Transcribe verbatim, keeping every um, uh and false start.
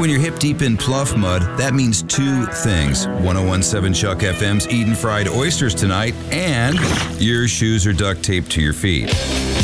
when you're hip deep in pluff mud, that means two things. one oh one point seven Chuck F M's eating fried oysters tonight, and your shoes are duct taped to your feet.